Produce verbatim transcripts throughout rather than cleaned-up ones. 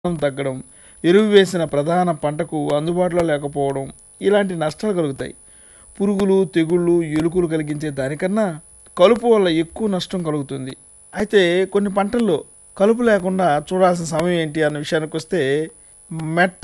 తగ్గడం, ఎరువు వేసిన ప్రధాన పంటకు అందుబాటులో లేకపోవడం ఇలాంటి నష్టాలు కలుగుతాయి. పురుగులు, తెగుళ్ళు, ఎలుకలు కలిగించే దానికన్నా కలుపు వల్ల ఎక్కువ నష్టం కలుగుతుంది. అయితే కొన్ని పంటల్లో కలుపు లేకుండా చూడాల్సిన సమయం ఏంటి అన్న విషయానికి వస్తే, మెట్ట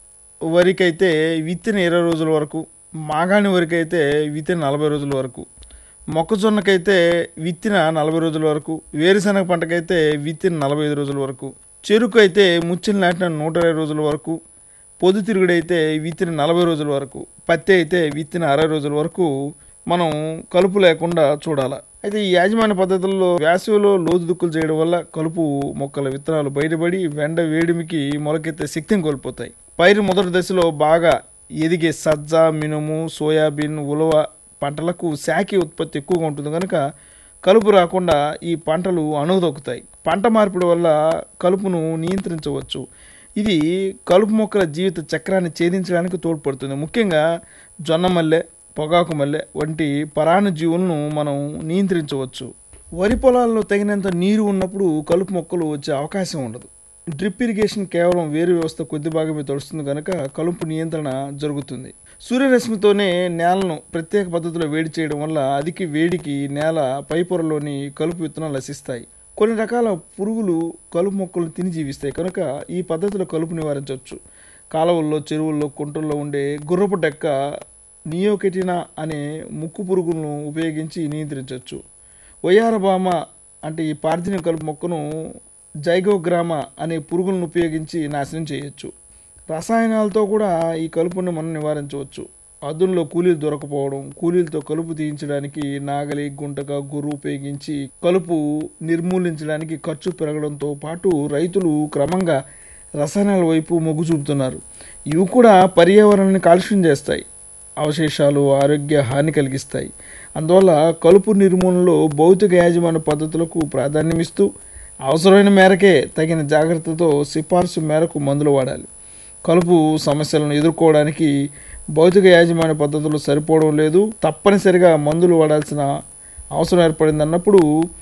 వరికైతే విత్తిన ఇరవై రోజుల వరకు, మాగాణి వరికైతే విత్తిన నలభై రోజుల వరకు, మొక్కజొన్నకైతే విత్తిన నలభై రోజుల వరకు, వేరుశనగ పంటకైతే విత్తిన నలభై ఐదు రోజుల వరకు, చెరుకు అయితే ముచ్చిని నాటిన నూట ఇరవై రోజుల వరకు, పొద్దుతిరుగుడైతే విత్తిన నలభై రోజుల వరకు, పత్తి అయితే విత్తిన అరవై రోజుల వరకు మనం కలుపు లేకుండా చూడాలి. అయితే ఈ యాజమాన్య పద్ధతుల్లో వేసవిలో లోతు దుక్కులు చేయడం వల్ల కలుపు మొక్కల విత్తనాలు బయటపడి వెండ వేడిమికి మొలకెత్తే శక్తిని కోల్పోతాయి. పైరు మొదటి దశలో బాగా ఎదిగే సజ్జ, మినుము, సోయాబీన్, ఉలవ పంటలకు శాఖీ ఉత్పత్తి ఎక్కువగా ఉంటుంది కనుక కలుపు రాకుండా ఈ పంటలు అణుగుదొక్కుతాయి. పంట మార్పిడి వల్ల కలుపును నియంత్రించవచ్చు. ఇది కలుపు మొక్కల జీవిత చక్రాన్ని ఛేదించడానికి తోడ్పడుతుంది. ముఖ్యంగా జొన్న మల్లె, పొగాకు మల్లె వంటి పరాన్న జీవులను మనం నియంత్రించవచ్చు. వరి పొలాల్లో తగినంత నీరు ఉన్నప్పుడు కలుపు మొక్కలు వచ్చే అవకాశం ఉండదు. డ్రిప్ ఇరిగేషన్ కేవలం వేరు వ్యవస్థ కొద్ది భాగమే తడుస్తుంది కనుక కలుపు నియంత్రణ జరుగుతుంది. సూర్యరశ్మితోనే నేలను ప్రత్యేక పద్ధతిలో వేడి చేయడం వల్ల అధిక వేడికి నేల పైపొరలోని కలుపు విత్తనాలు నశిస్తాయి. కొన్ని రకాల పురుగులు కలుపు మొక్కలను తిని జీవిస్తాయి కనుక ఈ పద్ధతిలో కలుపు నివారించవచ్చు. కాలువల్లో, చెరువుల్లో, కుంటల్లో ఉండే గుర్రపు డెక్క నియోకెటినా అనే ముక్కు పురుగులను ఉపయోగించి నియంత్రించవచ్చు. వయారబామ అంటే ఈ పార్థిన కలుపు మొక్కను జైగోగ్రామా అనే పురుగులను ఉపయోగించి నాశనం చేయొచ్చు. రసాయనాలతో కూడా ఈ కలుపును మనం నివారించవచ్చు. అదునులో కూలీలు దొరకపోవడం, కూలీలతో కలుపు తీయించడానికి నాగలి, గుంటక, గుర్రు ఉపయోగించి కలుపు నిర్మూలించడానికి ఖర్చు పెరగడంతో పాటు రైతులు క్రమంగా రసాయనాల వైపు మొగ్గు చూపుతున్నారు. ఇవి కూడా పర్యావరణాన్ని కాలుష్యం చేస్తాయి, అవశేషాలు ఆరోగ్య హాని కలిగిస్తాయి. అందువల్ల కలుపు నిర్మూలనలో భౌతిక యాజమాన్య పద్ధతులకు ప్రాధాన్యమిస్తూ అవసరమైన మేరకే తగిన జాగ్రత్తతో సిఫార్సు మేరకు మందులు వాడాలి. కలుపు సమస్యలను ఎదుర్కోవడానికి భౌతిక యాజమాన్య పద్ధతులు సరిపోవడం లేదు, తప్పనిసరిగా మందులు వాడాల్సిన అవసరం ఏర్పడింది అన్నప్పుడు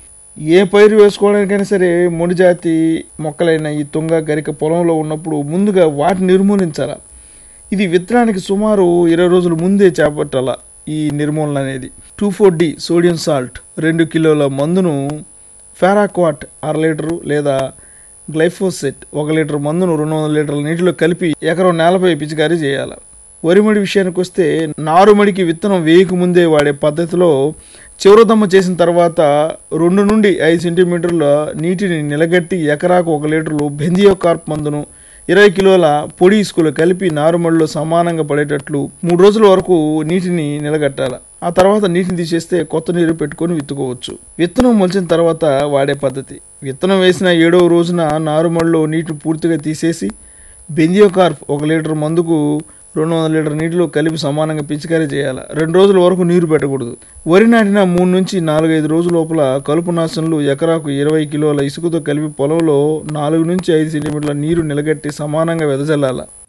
ఏ పైరు వేసుకోవడానికైనా సరే మొండి జాతి మొక్కలైన ఈ తుంగ, గరిక పొలంలో ఉన్నప్పుడు ముందుగా వాటిని నిర్మూలించాలి. ఇది విత్తనానికి సుమారు ఇరవై రోజుల ముందే చేపట్టాల. ఈ నిర్మూలన అనేది two four D sodium salt రెండు కిలోల మందును ఫెరాక్వాట్ అర లీటరు లేదా గ్లైఫోసెట్ ఒక లీటర్ మందును రెండు వందల లీటర్ల నీటిలో కలిపి ఎకరం నేలపై పిచికారీ చేయాలి. వరిమడి విషయానికి వస్తే నారుమడికి విత్తనం వేయక ముందే వాడే పద్ధతిలో చివరదమ్మ చేసిన తర్వాత రెండు నుండి ఐదు సెంటీమీటర్ల నీటిని నిలగట్టి ఎకరాకు ఒక లీటర్లు బెంజియోకార్ప్ మందును ఇరవై కిలోల పొడి ఇసుకలు కలిపి నారుమడిలో సమానంగా పడేటట్లు మూడు రోజుల వరకు నీటిని నిలగట్టాలి. ఆ తర్వాత నీటిని తీసేస్తే కొత్త నీరు పెట్టుకొని విత్తుకోవచ్చు. విత్తనం మొలిచిన తర్వాత వాడే పద్ధతి: విత్తనం వేసిన ఏడవ రోజున నారుమడిలో నీటిని పూర్తిగా తీసేసి బెంజియోకార్ప్ ఒక లీటర్ మందుకు రెండు వందల లీటర్ నీటిలో కలిపి సమానంగా పిచికారీ చేయాలి. రెండు రోజుల వరకు నీరు పెట్టకూడదు. వరి నాటిన మూడు నుంచి నాలుగైదు రోజుల లోపల కలుపు నాశనలు ఎకరాకు ఇరవై కిలోల ఇసుకతో కలిపి పొలంలో నాలుగు నుంచి ఐదు సెంటీమీటర్ల నీరు నిలగట్టి సమానంగా వెదజల్లాలి.